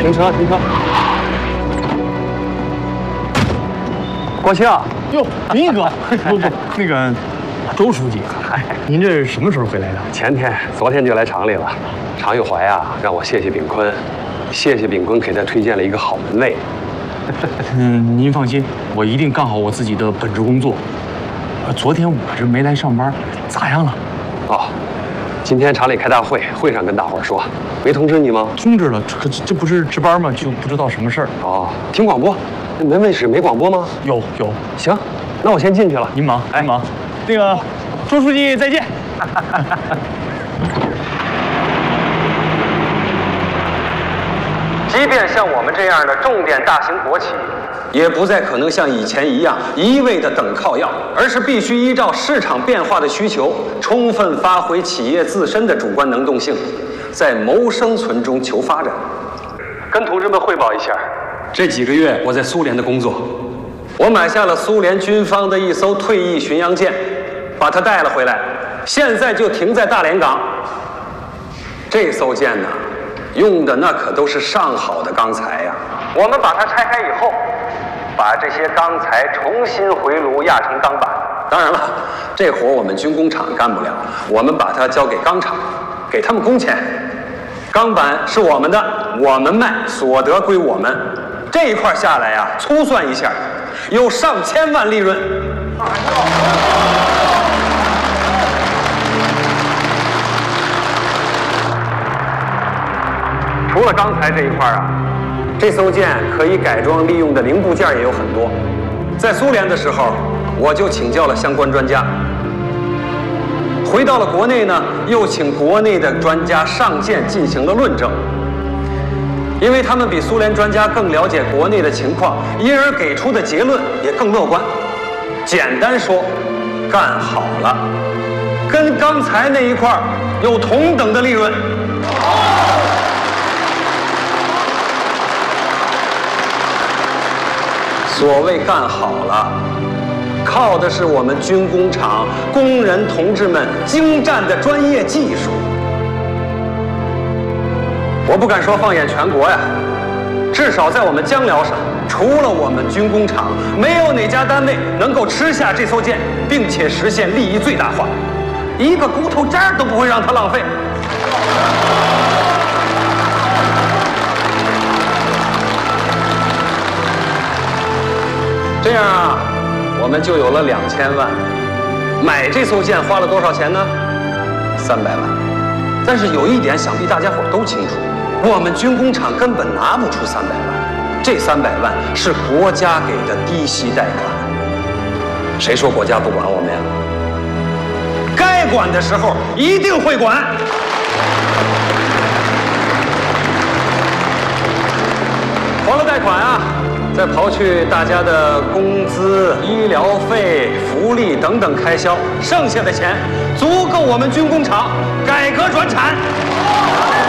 停车，停车。国庆， 哟，林哥，不，那个周书记，您这是什么时候回来的？ 前天、昨天就来厂里了。常有怀啊，让我谢谢炳坤，谢谢炳坤给他推荐了一个好门卫。 您放心，我一定干好我自己的本职工作。昨天我这没来上班，咋样了？ 哦，今天厂里开大会，会上跟大伙儿说，没通知你吗？ 通知了，这不是值班吗？就不知道什么事儿。 哦，听广播，门卫室没广播吗？ 有。 行，那我先进去了。 您忙，您忙。那个，周书记再见。 即便像我们这样的重点大型国企，也不再可能像以前一样一味的等靠要，而是必须依照市场变化的需求，充分发挥企业自身的主观能动性，在谋生存中求发展。跟同志们汇报一下，这几个月我在苏联的工作，我买下了苏联军方的一艘退役巡洋舰，把它带了回来，现在就停在大连港。这艘舰呢，用的那可都是上好的钢材呀。我们把它拆开以后，把这些钢材重新回炉压成钢板。当然了，这活我们军工厂干不了，我们把它交给钢厂，给他们工钱。钢板是我们的，我们卖，所得归我们。这一块下来呀，粗算一下，有上千万利润。除了钢材这一块啊，这艘舰可以改装利用的零部件也有很多。在苏联的时候，我就请教了相关专家。回到了国内呢，又请国内的专家上舰进行了论证。因为他们比苏联专家更了解国内的情况，因而给出的结论也更乐观。简单说，干好了，跟钢材那一块有同等的利润。所谓干好了，靠的是我们军工厂工人同志们精湛的专业技术。我不敢说放眼全国呀，至少在我们江辽省，除了我们军工厂，没有哪家单位能够吃下这艘舰，并且实现利益最大化，一个骨头渣都不会让它浪费。这样啊，我们就有了2000万。买这艘舰花了多少钱呢？300万。但是有一点，想必大家伙都清楚，我们军工厂根本拿不出300万，这300万是国家给的低息贷款。谁说国家不管我们呀？该管的时候一定会管。还了贷款啊，再刨去大家的工资、医疗费、福利等等开销，剩下的钱足够我们军工厂改革转产。